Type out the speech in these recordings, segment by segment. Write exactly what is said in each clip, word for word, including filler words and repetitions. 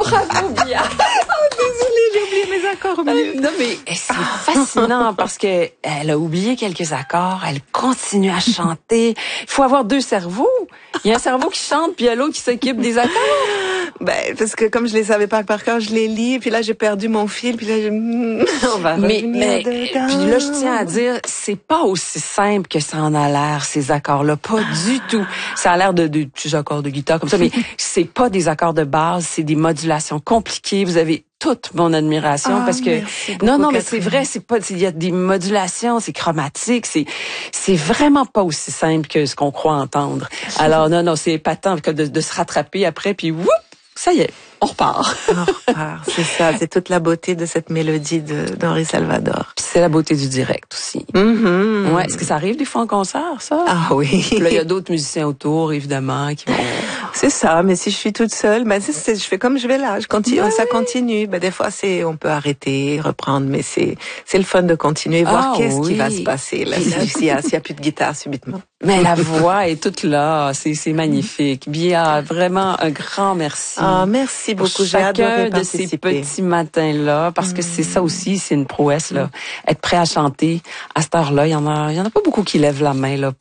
Bravo, Bia. Désolée, j'ai oublié mes accords au milieu. Non, mais c'est fascinant parce que elle a oublié quelques accords, elle continue à chanter. Il faut avoir deux cerveaux. Il y a un cerveau qui chante, puis il y a l'autre qui s'occupe des accords. Ben, parce que comme je les savais pas par cœur, je les lis, puis là, j'ai perdu mon fil, puis là, je... on va mais, revenir mais, dedans. puis là, je tiens à dire, c'est pas aussi simple que ça en a l'air, ces accords-là. Pas du tout. Ça a l'air de, de petits accords de guitare comme ça, mais c'est pas des accords de base, c'est des modulations compliquées. Vous avez toute mon admiration ah, parce que beaucoup, non non mais Catherine. c'est vrai, c'est pas il y a des modulations, c'est chromatique, c'est c'est vraiment pas aussi simple que ce qu'on croit entendre. Alors non non, c'est épatant que de, de se rattraper après puis whoop, ça y est, on repart. On repart, c'est ça, c'est toute la beauté de cette mélodie de d'Henri Salvador. Puis c'est la beauté du direct aussi. Mm-hmm. Ouais, est-ce que ça arrive des fois en concert ça? Ah oui. Puis là il y a d'autres musiciens autour évidemment qui vont. C'est ça, mais si je suis toute seule, ben c'est, c'est, je fais comme je vais là, je continue, ouais, ça continue. Ben des fois c'est, on peut arrêter, reprendre, mais c'est, c'est le fun de continuer, voir ah, qu'est-ce oui. qui va se passer là, s'il y a, s'il y a plus de guitare subitement. Mais la voix est toute là, c'est c'est magnifique. Bia, vraiment un grand merci. Ah merci beaucoup, pour j'ai adoré chacun de participer. ces petits matins là, parce que c'est ça aussi, c'est une prouesse là, être prêt à chanter à cette heure-là. Il y en a, il y en a pas beaucoup qui lèvent la main là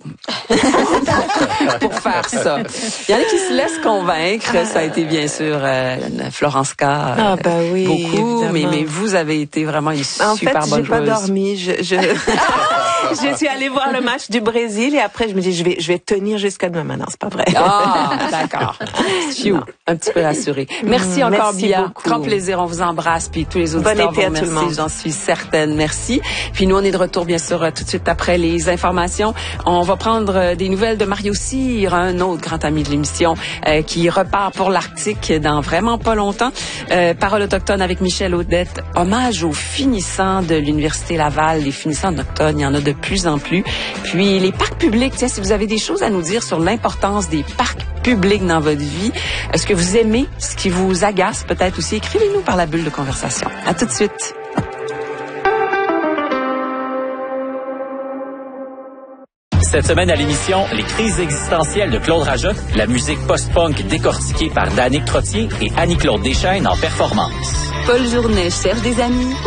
pour faire ça. Il y en a qui se laissent convaincre. Ça a été bien sûr euh, Florence K. Euh, ah ben oui, beaucoup, évidemment. mais mais vous avez été vraiment une En super fait, bonne j'ai pas joueuse. dormi. Je, je, je suis allée voir le match du Brésil et après je me dis je vais, je vais tenir jusqu'à demain. Non, c'est pas vrai. Ah, d'accord. Phew, un petit peu rassuré. Merci encore, Merci Bia. beaucoup. Grand plaisir. On vous embrasse. Puis tous les auditeurs Bon été vous à tout le remercient. monde. J'en suis certaine. Merci. Puis nous, on est de retour, bien sûr, tout de suite après les informations. On va prendre des nouvelles de Mario Cyr, un autre grand ami de l'émission, euh, qui repart pour l'Arctique dans vraiment pas longtemps. Euh, Parole autochtone avec Michel Audette. Hommage aux finissants de l'Université Laval. Les finissants d'octone, il y en a de plus en plus. Puis les parcs publics, tiens, si vous avez des choses à nous dire sur l'importance des parcs publics dans votre vie, est-ce que vous aimez ce qui vous agace peut-être aussi, écrivez-nous par la bulle de conversation. À tout de suite. Cette semaine à l'émission, les crises existentielles de Claude Rajotte, la musique post-punk décortiquée par Danick Trottier et Annie-Claude Deschaines en performance. Paul Journet cherche des amis.